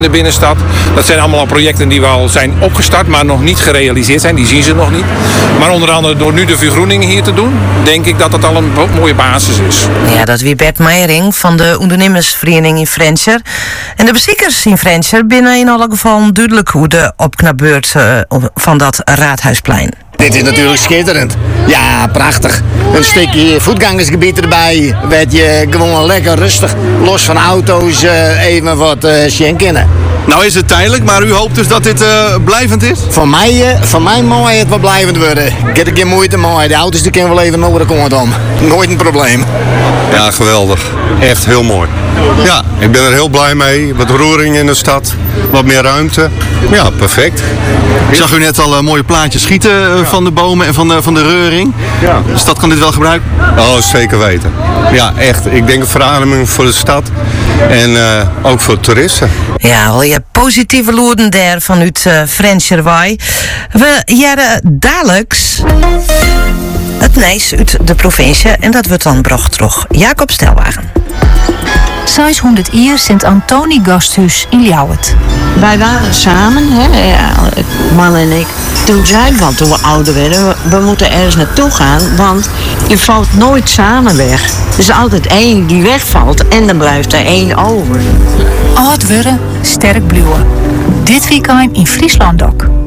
de binnenstad. Dat zijn allemaal al projecten die wel zijn opgestart, maar nog niet gerealiseerd zijn. Die zien ze nog niet. Maar onder andere door nu de vergroening hier te doen, denk ik dat dat al een mooie basis is. Ja, dat wie Bert Meijering van de ondernemersvereniging in Frencher. En de bezitters in Frencher binnen in alle gevallen duidelijk hoe de opknapbeurt van dat Raadhuisplein. Dit is natuurlijk schitterend. Ja, prachtig. Een stukje voetgangersgebied erbij. Werd je gewoon lekker rustig, los van auto's, even wat schenken. Nou is het tijdelijk, maar u hoopt dus dat dit blijvend is? Voor mij mooi het wat blijvend worden. Ik heb er geen moeite mee. De auto's die kunnen wel even over de kant om. Nooit een probleem. Ja, geweldig. Echt heel mooi. Ja, ik ben er heel blij mee. Wat roering in de stad. Wat meer ruimte. Ja, perfect. Ik zag u net al mooie plaatjes schieten van de bomen en van de reuring. Ja. De stad kan dit wel gebruiken? Oh, zeker weten. Ja, echt. Ik denk een verademing voor de stad. En ook voor toeristen. Ja, al je positieve loeren daar vanuit Frencherwaai. We jaren dadelijks het nieuws uit de provincie. En dat wordt dan bracht terug Jacob Stelwagen. 600 jaar Sint-Antoni Gasthuis in Ljouwert. Wij waren samen, man en ik. Toen zeiden we, toen we ouder werden, we moeten ergens naartoe gaan, want je valt nooit samen weg. Er is altijd één die wegvalt en dan blijft er één over. Oud worden, sterk blijven. Dit weekend in Friesland ook.